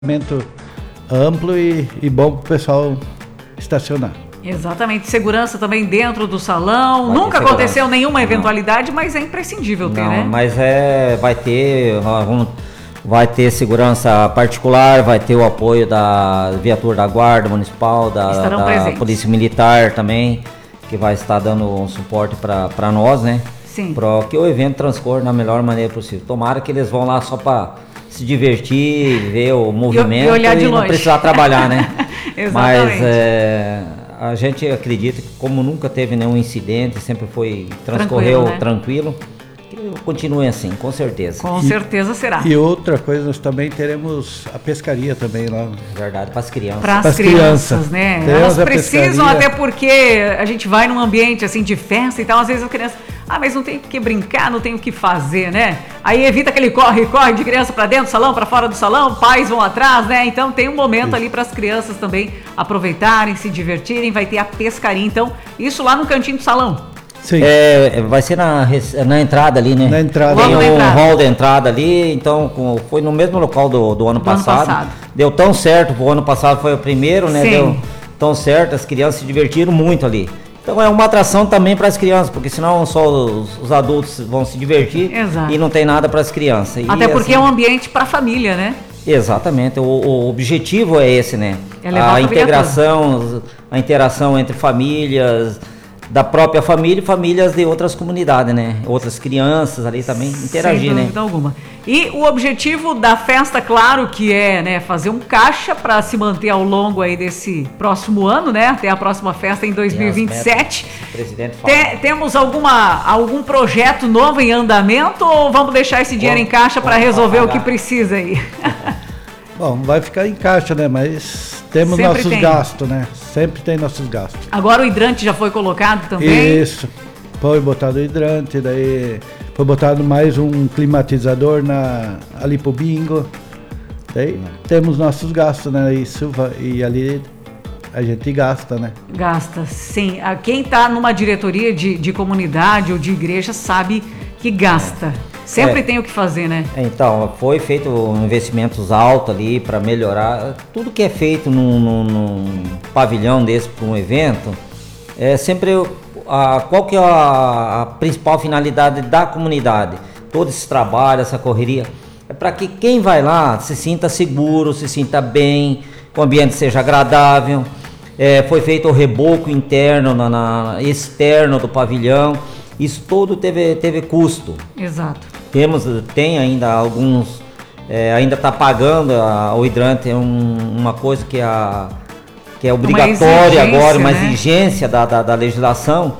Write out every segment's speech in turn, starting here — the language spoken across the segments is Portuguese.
amplo e bom para o pessoal estacionar. Exatamente, segurança também dentro do salão. Nunca aconteceu nenhuma eventualidade, mas é imprescindível ter, né? Mas vai ter segurança particular, vai ter o apoio da viatura da Guarda Municipal, da Polícia Militar também, que vai estar dando um suporte para nós, né? Sim. Para que o evento transcorra da melhor maneira possível. Tomara que eles vão lá só para se divertir, ver o movimento e olhar de longe. Não precisar trabalhar, né? Exatamente. Mas a gente acredita que, como nunca teve nenhum incidente, sempre transcorreu tranquilo, que continue assim, com certeza. Com certeza será. E outra coisa, nós também teremos a pescaria também lá. Verdade, para as crianças. Para as crianças, né? Elas precisam, até porque a gente vai num ambiente assim de festa e tal, às vezes a criança, mas não tem o que brincar, não tem o que fazer, né? Aí evita aquele corre de criança para dentro do salão, para fora do salão, pais vão atrás, né? Então tem um momento ali para as crianças também aproveitarem, se divertirem, vai ter a pescaria, então isso lá no cantinho do salão. Sim. Vai ser na entrada ali, né? Na entrada. Tem um hall da entrada ali, então foi no mesmo local do ano passado. Deu tão certo, o ano passado foi o primeiro, né? Sim. Deu tão certo, as crianças se divertiram muito ali. Então é uma atração também para as crianças, porque senão só os adultos vão se divertir. Exato. E não tem nada para as crianças. Até porque é um ambiente para a família, né? Exatamente, o objetivo é esse, né? A interação entre famílias, da própria família e famílias de outras comunidades, né? Outras crianças ali também interagir, sem dúvida alguma. E o objetivo da festa, claro, que é, né, fazer um caixa para se manter ao longo aí desse próximo ano, né? Até a próxima festa em 2027. Temos algum projeto novo em andamento ou vamos deixar esse dinheiro em caixa para resolver o que precisa aí? Bom, vai ficar em caixa, né? Mas temos nossos gastos, né? Sempre tem nossos gastos. Agora o hidrante já foi colocado também? Isso. Foi botado o hidrante, daí foi botado mais um climatizador ali pro bingo. Daí temos nossos gastos, né? E ali a gente gasta, né? Gasta, sim. Quem tá numa diretoria de comunidade ou de igreja sabe que gasta. Sempre tem o que fazer, né? Então, foi feito investimentos altos ali para melhorar. Tudo que é feito num pavilhão desse para um evento, sempre qual que é a principal finalidade da comunidade? Todo esse trabalho, essa correria, é para que quem vai lá se sinta seguro, se sinta bem, o ambiente seja agradável. Foi feito o reboco interno, externo do pavilhão. Isso tudo teve custo. Exato. Tem ainda alguns, ainda está pagando o hidrante, é uma coisa que é obrigatória agora, uma exigência da legislação,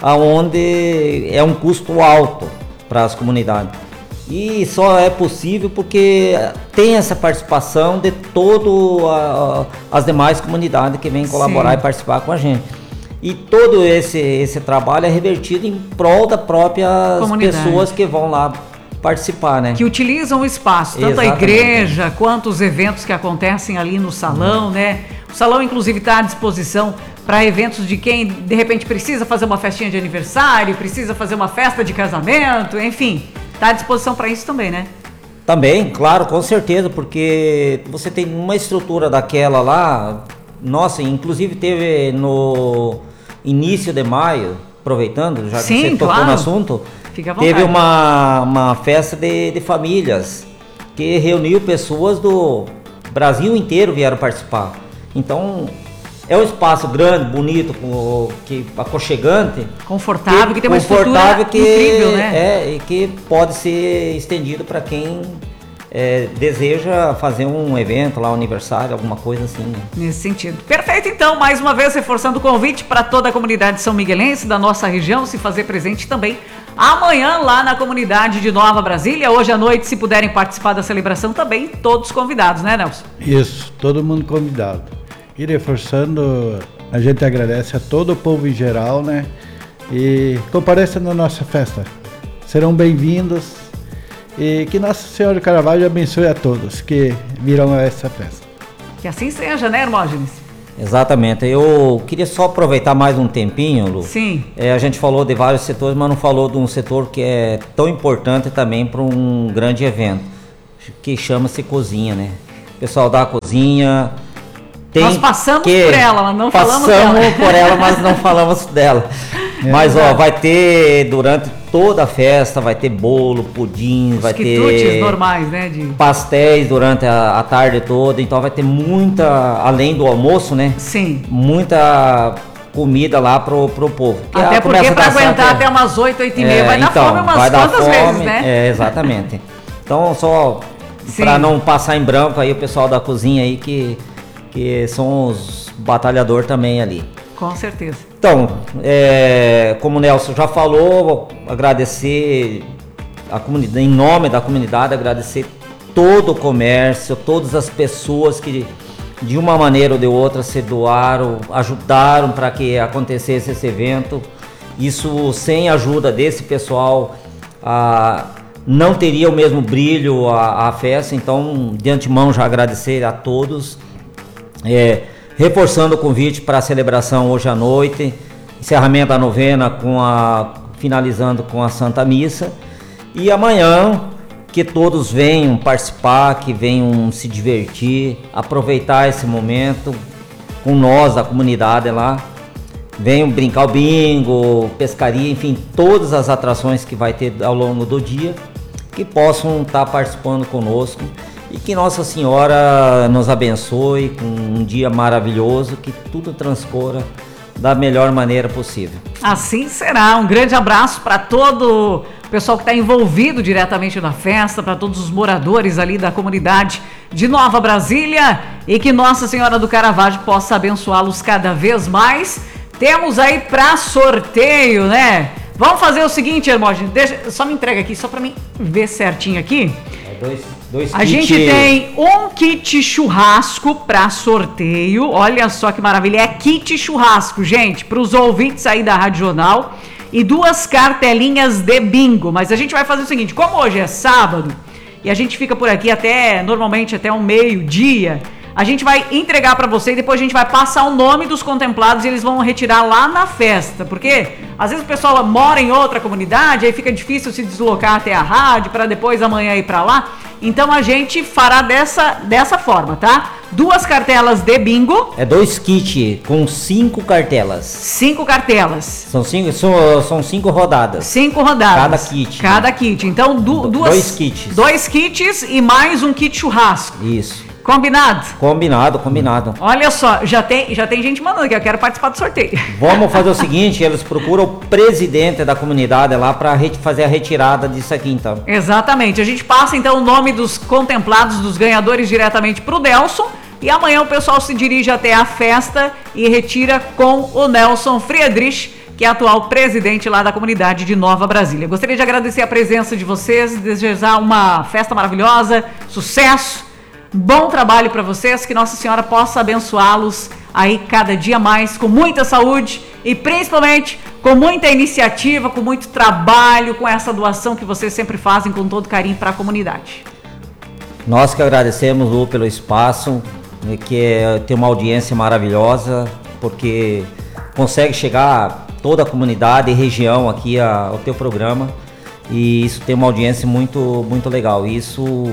onde é um custo alto para as comunidades. E só é possível porque tem essa participação de todas as demais comunidades que vêm colaborar e participar com a gente. E todo esse trabalho é revertido em prol das próprias pessoas que vão lá participar, né? Que utilizam o espaço, tanto a igreja quanto os eventos que acontecem ali no salão, né? O salão, inclusive, está à disposição para eventos de quem, de repente, precisa fazer uma festinha de aniversário, precisa fazer uma festa de casamento, enfim, está à disposição para isso também, né? Também, claro, com certeza, porque você tem uma estrutura daquela lá, nossa, inclusive teve no início de maio, aproveitando, já que você tocou no assunto, teve uma festa de famílias que reuniu pessoas do Brasil inteiro vieram participar. Então é um espaço grande, bonito, aconchegante, confortável, que tem uma estrutura incrível, né? E que pode ser estendido para quem deseja fazer um evento lá, um aniversário, alguma coisa assim, né? Nesse sentido. Perfeito, então, mais uma vez reforçando o convite para toda a comunidade são miguelense da nossa região se fazer presente também amanhã lá na comunidade de Nova Brasília. Hoje à noite, se puderem participar da celebração também, todos convidados, né, Nelson? Isso, todo mundo convidado. E reforçando, a gente agradece a todo o povo em geral, né? E compareça na nossa festa. Serão bem-vindos. E que Nossa Senhora do Caravaggio abençoe a todos que virão a essa festa. Que assim seja, né, Hermógenes? Exatamente. Eu queria só aproveitar mais um tempinho, Lu. Sim. A gente falou de vários setores, mas não falou de um setor que é tão importante também para um grande evento, que chama-se cozinha, né? pessoal da cozinha. Nós passamos por ela, mas não falamos dela. Passamos por ela, mas não falamos dela. Mas vai ter durante toda a festa, vai ter bolo, pudim, vai ter normais, né? Pastéis durante a tarde toda. Então vai ter muita, além do almoço, né? Sim. Muita comida lá pro povo. Até porque para aguentar até umas 8, 8 e meia vai dar fome umas quantas vezes, né? Exatamente. Então só para não passar em branco aí o pessoal da cozinha aí que são os batalhadores também ali. Com certeza. Então, como o Nelson já falou, agradecer a comunidade, em nome da comunidade, agradecer todo o comércio, todas as pessoas que de uma maneira ou de outra se doaram, ajudaram para que acontecesse esse evento. Isso sem a ajuda desse pessoal não teria o mesmo brilho a festa. Então, de antemão já agradecer a todos. Reforçando o convite para a celebração hoje à noite, encerramento da novena finalizando com a Santa Missa, e amanhã que todos venham participar, que venham se divertir, aproveitar esse momento com nós da comunidade lá, venham brincar o bingo, pescaria, enfim, todas as atrações que vai ter ao longo do dia, que possam estar participando conosco. E que Nossa Senhora nos abençoe com um dia maravilhoso, que tudo transcorra da melhor maneira possível. Assim será. Um grande abraço para todo o pessoal que está envolvido diretamente na festa, para todos os moradores ali da comunidade de Nova Brasília, e que Nossa Senhora do Caravaggio possa abençoá-los cada vez mais. Temos aí para sorteio, né? Vamos fazer o seguinte, Hermógenes, só me entrega aqui, só para mim ver certinho aqui. A gente tem um kit churrasco para sorteio. Olha só que maravilha, é kit churrasco, gente, para os ouvintes aí da Rádio Jornal, e 2 cartelinhas de bingo. Mas a gente vai fazer o seguinte, como hoje é sábado e a gente fica por aqui normalmente até um meio-dia, a gente vai entregar para você e depois a gente vai passar o nome dos contemplados e eles vão retirar lá na festa, porque às vezes o pessoal mora em outra comunidade, aí fica difícil se deslocar até a rádio para depois amanhã ir para lá. Então a gente fará dessa forma, tá? 2 cartelas de bingo. 2 kits com 5 cartelas. 5 cartelas. São 5 rodadas. 5 rodadas. Cada kit. Cada kit. Então 2 kits. 2 kits e mais um kit churrasco. Isso. Combinado? Combinado. Olha só, já tem gente mandando que eu quero participar do sorteio. Vamos fazer o seguinte, eles procuram o presidente da comunidade lá para fazer a retirada disso aqui, então. Exatamente, a gente passa então o nome dos contemplados, dos ganhadores diretamente pro Nelson, e amanhã o pessoal se dirige até a festa e retira com o Nelson Friedrich, que é atual presidente lá da comunidade de Nova Brasília. Gostaria de agradecer a presença de vocês, desejar uma festa maravilhosa, sucesso, bom trabalho para vocês, que Nossa Senhora possa abençoá-los aí cada dia mais, com muita saúde e principalmente com muita iniciativa, com muito trabalho, com essa doação que vocês sempre fazem com todo carinho para a comunidade. Nós que agradecemos, Lu, pelo espaço, que tem uma audiência maravilhosa, porque consegue chegar a toda a comunidade e região aqui ao teu programa, e isso tem uma audiência muito, muito legal. Isso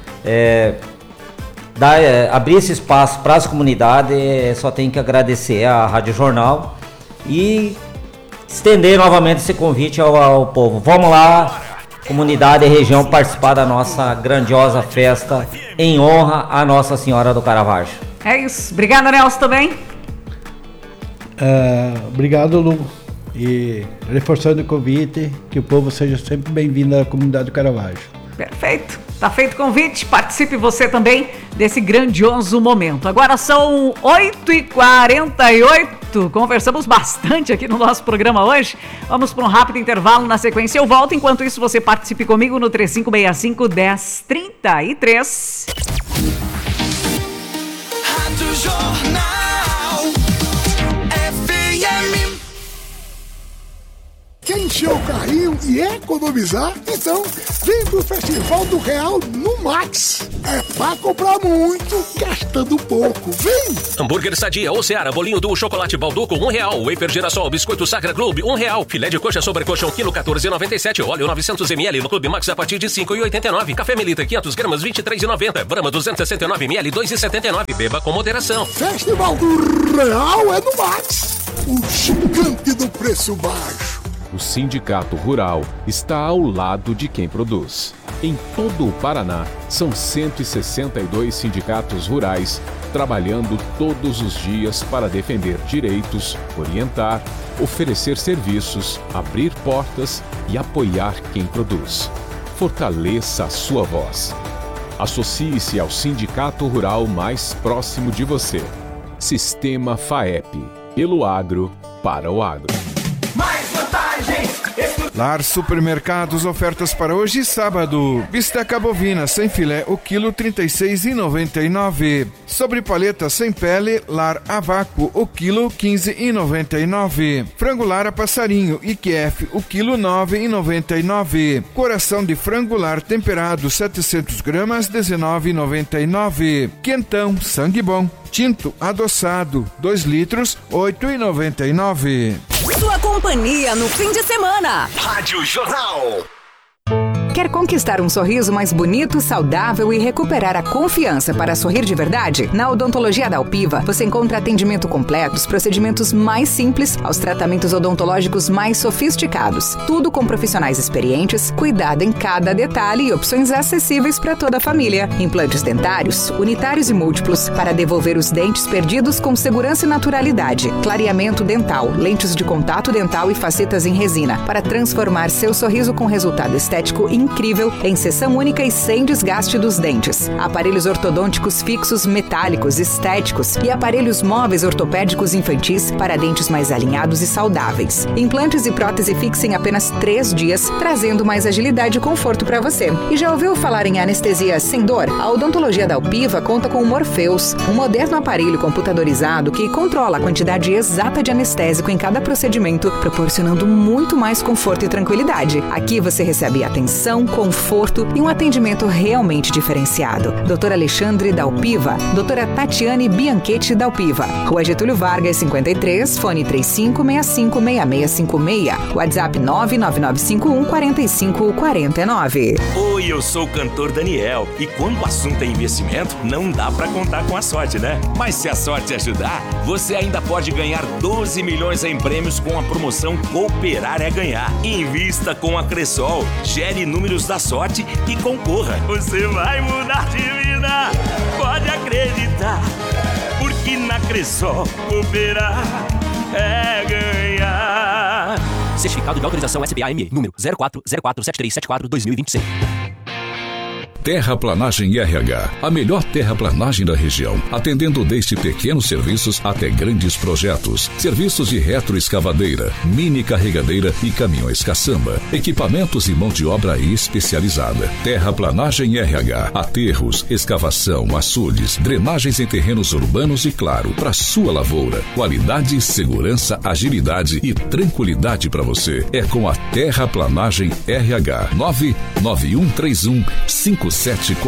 abrir esse espaço para as comunidades, só tem que agradecer à Rádio Jornal e estender novamente esse convite ao povo. Vamos lá, comunidade e região, participar da nossa grandiosa festa em honra a Nossa Senhora do Caravaggio. É isso. Obrigado, Nelson, também. Obrigado, Lu. E reforçando o convite, que o povo seja sempre bem-vindo à comunidade do Caravaggio. Perfeito. Tá feito o convite, participe você também desse grandioso momento. Agora são 8h48, conversamos bastante aqui no nosso programa hoje. Vamos para um rápido intervalo, na sequência eu volto. Enquanto isso, você participe comigo no 3565-1033. Rádio Jornal FM. Quer encher o carrinho e economizar? Então, vem pro Festival do Real no Max. É pra comprar muito, gastando do porco. Vem! Hambúrguer Sadia ou Seara, bolinho do chocolate Balduco, R$1. Wafer Girassol, biscoito Sacra Clube, R$1. Filé de coxa sobrecoxa, 1 kg, 14,97. Óleo 900 ml no Clube Max a partir de 5,89. Café Melita, 500 gramas, 23,90. Brahma 269 ml, 2,79. Beba com moderação. Festival do Real é no Max. O gigante do preço baixo. O Sindicato Rural está ao lado de quem produz. Em todo o Paraná, são 162 sindicatos rurais trabalhando todos os dias para defender direitos, orientar, oferecer serviços, abrir portas e apoiar quem produz. Fortaleça a sua voz. Associe-se ao Sindicato Rural mais próximo de você. Sistema FAEP. Pelo agro, para o agro. Mais vantagens. Lar Supermercados, ofertas para hoje, sábado. Bisteca bovina sem filé, o quilo R$ 36,99. Sobre paleta sem pele, Lar a vácuo, o quilo R$ 15,99. Frango Lar a passarinho, IQF, o quilo R$ 9,99. Coração de frango Lar temperado, 700 gramas, R$ 19,99. Quentão, sangue bom, tinto adoçado, 2 litros, R$ 8,99. Sua companhia no fim de semana. Rádio Jornal. Quer conquistar um sorriso mais bonito, saudável e recuperar a confiança para sorrir de verdade? Na Odontologia da Alpiva, você encontra atendimento completo, os procedimentos mais simples aos tratamentos odontológicos mais sofisticados. Tudo com profissionais experientes, cuidado em cada detalhe e opções acessíveis para toda a família. Implantes dentários, unitários e múltiplos para devolver os dentes perdidos com segurança e naturalidade. Clareamento dental, lentes de contato dental e facetas em resina para transformar seu sorriso com resultado estético incrível em sessão única e sem desgaste dos dentes. Aparelhos ortodônticos fixos metálicos, estéticos e aparelhos móveis ortopédicos infantis para dentes mais alinhados e saudáveis. Implantes e prótese fixa em apenas 3 dias, trazendo mais agilidade e conforto para você. E já ouviu falar em anestesia sem dor? A Odontologia da Alpiva conta com o Morpheus, um moderno aparelho computadorizado que controla a quantidade exata de anestésico em cada procedimento, proporcionando muito mais conforto e tranquilidade. Aqui você recebe atenção, conforto e um atendimento realmente diferenciado. Dr. Alexandre Dalpiva, doutora Tatiane Bianchetti Dalpiva, Rua Getúlio Vargas, 53, fone 35656656, WhatsApp 999514549. Oi, eu sou o cantor Daniel e quando o assunto é investimento, não dá pra contar com a sorte, né? Mas se a sorte ajudar, você ainda pode ganhar 12 milhões em prêmios com a promoção Cooperar é Ganhar. Invista com a Cressol, gere números da sorte e concorra. Você vai mudar de vida, pode acreditar, porque na Cressol cooperar é ganhar. Certificado de autorização SBA-ME, número 04047374-2026. Terraplanagem RH, a melhor terraplanagem da região, atendendo desde pequenos serviços até grandes projetos. Serviços de retroescavadeira, mini carregadeira e caminhões caçamba. Equipamentos e mão de obra especializada. Terraplanagem RH, aterros, escavação, açudes, drenagens em terrenos urbanos e, claro, para sua lavoura. Qualidade, segurança, agilidade e tranquilidade para você. É com a Terraplanagem RH. 991315749.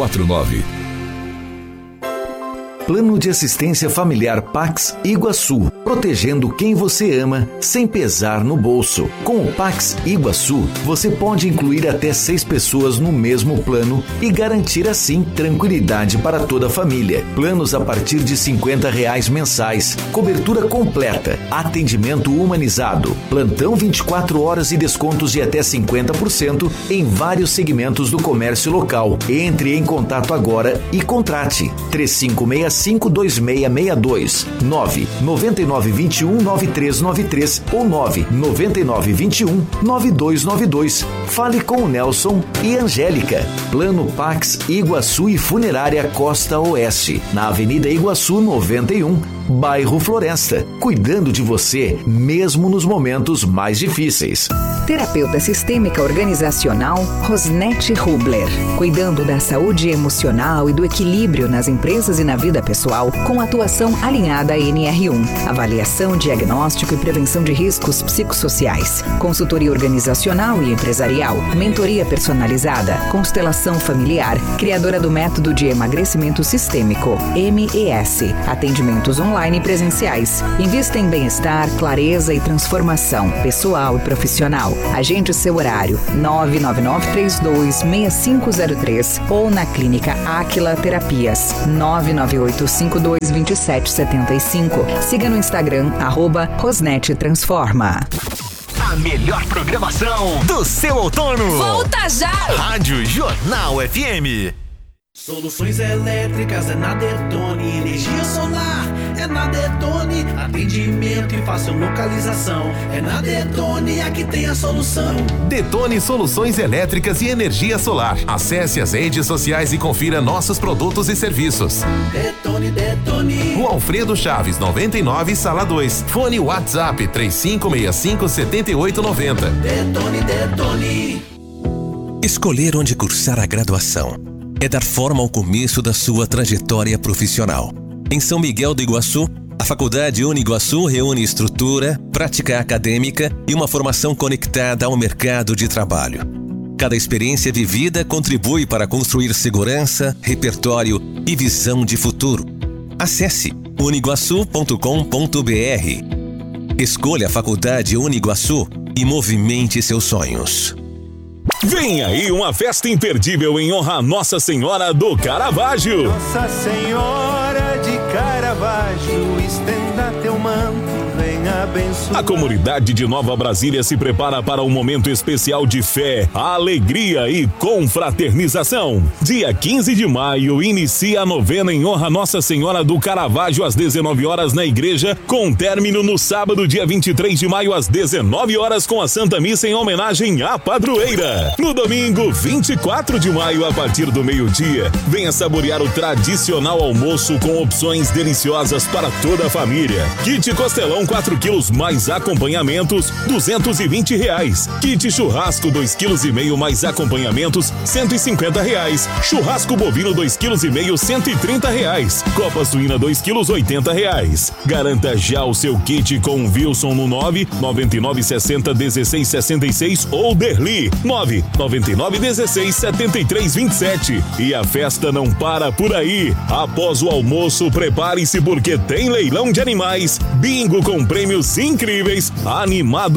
Plano de Assistência Familiar Pax Iguaçu, protegendo quem você ama sem pesar no bolso. Com o Pax Iguaçu, você pode incluir até 6 pessoas no mesmo plano e garantir assim tranquilidade para toda a família. Planos a partir de R$50 mensais, cobertura completa, atendimento humanizado, plantão 24 horas e descontos de até 50% em vários segmentos do comércio local. Entre em contato agora e contrate 3565-2662 99921-9393 ou 99921-9292. Fale com o Nelson e Angélica. Plano Pax Iguaçu e Funerária Costa Oeste, na Avenida Iguaçu 91, bairro Floresta, cuidando de você mesmo nos momentos mais difíceis. Terapeuta Sistêmica Organizacional Rosnete Rubler, cuidando da saúde emocional e do equilíbrio nas empresas e na vida pessoal, com atuação alinhada à NR1. Avalie avaliação, diagnóstico e prevenção de riscos psicossociais, consultoria organizacional e empresarial, mentoria personalizada, constelação familiar, criadora do método de emagrecimento sistêmico, MES, atendimentos online e presenciais. Invista em bem-estar, clareza e transformação pessoal e profissional. Agende seu horário 999326503 ou na Clínica Áquila Terapias 998522775. Siga no Instagram @Rosnete Transforma. A melhor programação do seu outono. Volta já! Rádio Jornal FM. Soluções elétricas é na Detone, energia solar é na Detone, atendimento e fácil localização é na Detone, aqui tem a solução. Detone Soluções Elétricas e Energia Solar. Acesse as redes sociais e confira nossos produtos e serviços. Detone, Detone. Rua Alfredo Chaves, 99, Sala 2. Fone WhatsApp 3565-7890. Detone, Detone. Escolher onde cursar a graduação é dar forma ao começo da sua trajetória profissional. Em São Miguel do Iguaçu, a Faculdade Uniguaçu reúne estrutura, prática acadêmica e uma formação conectada ao mercado de trabalho. Cada experiência vivida contribui para construir segurança, repertório e visão de futuro. Acesse uniguaçu.com.br. Escolha a Faculdade Uniguaçu e movimente seus sonhos. Vem aí uma festa imperdível em honra a Nossa Senhora do Caravaggio. Nossa Senhora de Caravaggio, estenda teu manto, venha abençoar. A comunidade de Nova Brasília se prepara para um momento especial de fé, alegria e confraternização. Dia 15 de maio, inicia a novena em honra a Nossa Senhora do Caravaggio às 19 horas na igreja, com término no sábado, dia 23 de maio às 19 horas com a Santa Missa em homenagem à padroeira. No domingo, 24 de maio, a partir do meio-dia, venha saborear o tradicional almoço com opções deliciosas para toda a família. Kit costelão 4 quilos mais acompanhamentos, R$220. Kit churrasco 2,5 kg mais acompanhamentos, R$150. Churrasco bovino 2,5 kg, R$130. Copa suína 2 quilos, R$80. Garanta já o seu kit com o Wilson no 999601666 ou Derli 999167327. E a festa não para por aí. Após o almoço, prepare-se porque tem leilão de animais, bingo com prêmios incríveis, animado